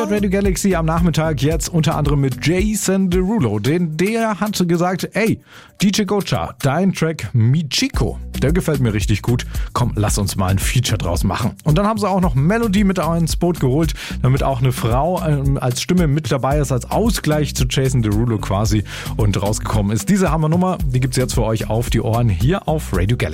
Hier Radio Galaxy am Nachmittag jetzt unter anderem mit Jason Derulo. Der hat gesagt, ey, DJ Gocha, dein Track Michiko, der gefällt mir richtig gut. Komm, lass uns mal ein Feature draus machen. Und dann haben sie auch noch Melody mit ins Boot geholt, damit auch eine Frau als Stimme mit dabei ist, als Ausgleich zu Jason Derulo quasi. Und rausgekommen ist diese Hammernummer, die gibt's jetzt für euch auf die Ohren hier auf Radio Galaxy.